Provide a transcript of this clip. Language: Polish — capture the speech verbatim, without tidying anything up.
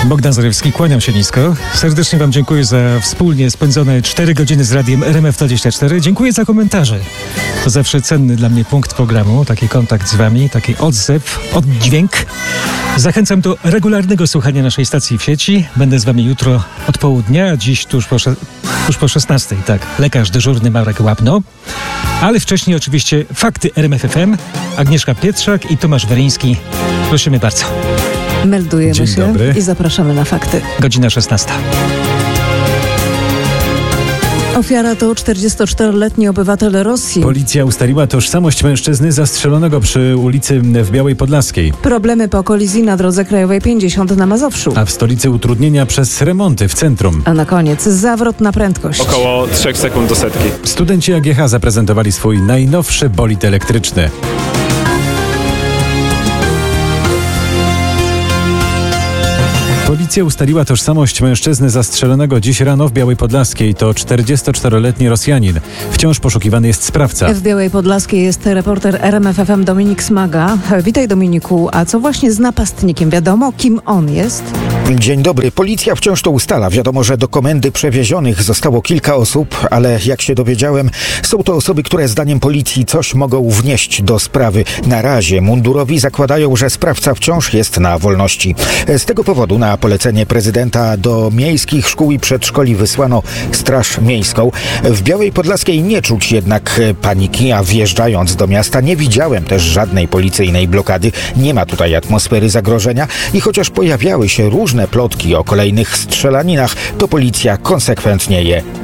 Bogdan Zarewski, kłaniam się nisko. Serdecznie Wam dziękuję za wspólnie spędzone cztery godziny z Radiem R M F dwadzieścia cztery. Dziękuję za komentarze. To zawsze cenny dla mnie punkt programu, taki kontakt z Wami, taki odzew, oddźwięk. Zachęcam do regularnego słuchania naszej stacji w sieci. Będę z Wami jutro od południa, a dziś tuż po, tuż po szesnastej, tak, lekarz dyżurny Marek Łapno. Ale wcześniej oczywiście fakty R M F F M, Agnieszka Pietrzak i Tomasz Weryński. Prosimy bardzo. Meldujemy Dzień się dobry. i zapraszamy na fakty. Godzina szesnasta. Ofiara to czterdziestoczteroletni obywatel Rosji. Policja ustaliła tożsamość mężczyzny zastrzelonego przy ulicy w Białej Podlaskiej. Problemy po kolizji na drodze krajowej pięćdziesiąt na Mazowszu. A w stolicy utrudnienia przez remonty w centrum. A na koniec zawrot na prędkość. Około trzech sekund do setki. Studenci A G H zaprezentowali swój najnowszy bolid elektryczny. Policja ustaliła tożsamość mężczyzny zastrzelonego dziś rano w Białej Podlaskiej. To czterdziestoczteroletni Rosjanin. Wciąż poszukiwany jest sprawca. W Białej Podlaskiej jest reporter R M F F M Dominik Smaga. Witaj, Dominiku. A co właśnie z napastnikiem? Wiadomo, kim on jest? Dzień dobry. Policja wciąż to ustala. Wiadomo, że do komendy przewiezionych zostało kilka osób, ale jak się dowiedziałem, są to osoby, które zdaniem policji coś mogą wnieść do sprawy. Na razie mundurowi zakładają, że sprawca wciąż jest na wolności. Z tego powodu na polecenie prezydenta do miejskich szkół i przedszkoli wysłano Straż Miejską. W Białej Podlaskiej nie czuć jednak paniki, a wjeżdżając do miasta nie widziałem też żadnej policyjnej blokady. Nie ma tutaj atmosfery zagrożenia i chociaż pojawiały się różne plotki o kolejnych strzelaninach, to policja konsekwentnie je